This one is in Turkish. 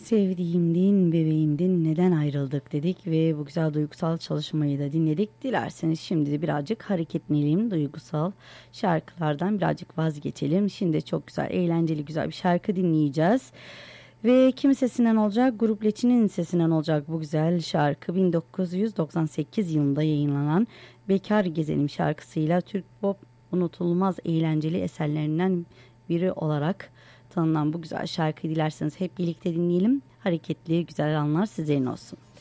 Sevdiğimdin, bebeğimdin, neden ayrıldık dedik ve bu güzel duygusal çalışmayı da dinledik. Dilerseniz şimdi de birazcık hareketlenelim, duygusal şarkılardan birazcık vazgeçelim. Şimdi çok güzel, eğlenceli güzel bir şarkı dinleyeceğiz. Ve kim sesinden olacak? Grup Leçin'in sesinden olacak bu güzel şarkı. 1998 yılında yayınlanan Bekar Gezelim şarkısıyla Türk Pop unutulmaz eğlenceli eserlerinden biri olarak tanınan bu güzel şarkıyı dilerseniz hep birlikte dinleyelim. Hareketli güzel anlar sizlerin olsun.